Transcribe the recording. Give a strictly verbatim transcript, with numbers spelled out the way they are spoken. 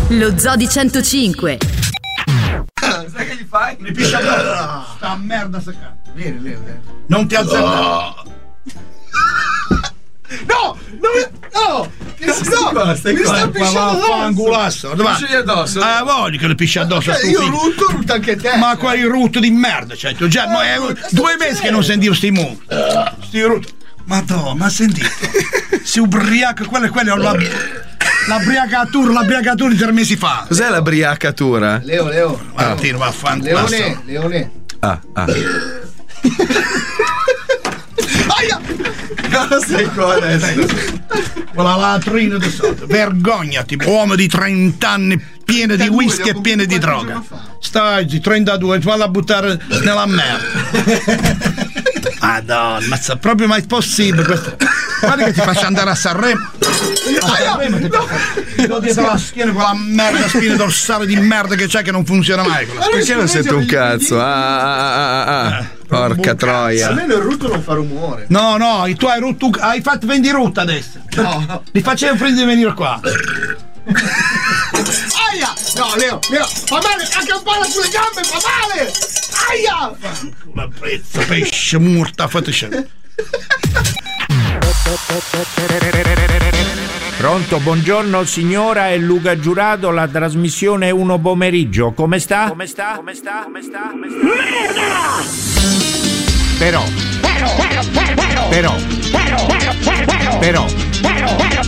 Lo Zoo di centocinque. Sai che gli fai? Mi piscia addosso. Sta merda seccata. Vieni, Leo, Leo. Non ti azzardare. No! No! No! Che si sta? Stai Mi sta pisciando fangulasso. addosso. Pisci addosso. Ah, voglio che le piscia addosso. Okay, io rutto, rutto anche te. Ma quali rutto di merda, cioè, tu già, ma è due mesi che non sentivo sti mu. Sti rutto. Madonna, ma sentito? Si ubriaca, quello e quello la, la briacatura, la briacatura di tre mesi fa. Cos'è la briacatura? Leo, Leo. Ah, tiro, vaffanculo. Leone, Leone. Ah, ah. Aia! Cosa sei qua adesso? Con la latrina di sotto. Vergognati, uomo di trenta anni pieno di whisky e pieno di droga. Stai, trentadue, falla buttare nella merda. Madonna, ma è proprio mai possibile questo. Guarda che ti faccio andare a Sanremo. A Sanremo ti faccio. Lo dietro la schiena con la merda spina dorsale di merda che c'è che non funziona mai. Perché non sento un cazzo? Ah, ah, ah, ah, ah. Porca troia. Almeno il rutto non fa rumore. No, no, tu hai rotto, hai fatto vendi rutta adesso. No. Li facevo prima di venire qua. Aia! No, Leo, Leo, fa male, anche un po' sulle gambe, fa male! Aia! La prezza, pesce, murta, fate scemo. Pronto, buongiorno signora e Luca Giurato, la trasmissione è uno pomeriggio. Come sta? Come sta? Come sta? Come sta? Come sta? Merda! Però. Però. Però. Però. Però. Però. Però.